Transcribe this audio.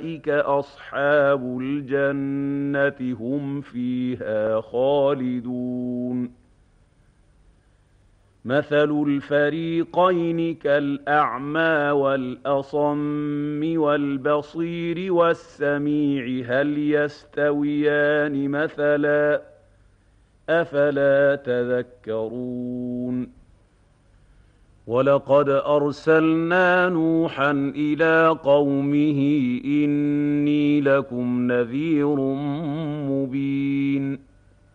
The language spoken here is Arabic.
أولئك أصحاب الجنة هم فيها خالدون مثل الفريقين كالأعمى والأصم والبصير والسميع هل يستويان مثلا أفلا تذكرون ولقد أرسلنا نوحا إلى قومه إني لكم نذير مبين